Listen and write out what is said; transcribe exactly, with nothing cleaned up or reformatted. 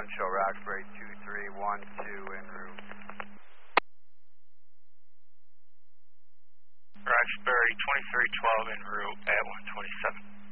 one, show Roxbury two three one two en route. Roxbury twenty-three twelve en route at one twenty-seven.